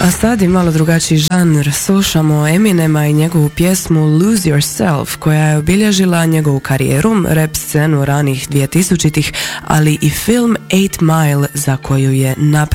A sad je malo drugačiji žanr. Slušamo Eminema i njegovu pjesmu Lose Yourself, koja je obilježila njegovu karijeru, rap scenu ranih 2000-ih, ali i film 8 Mile za koju je napravila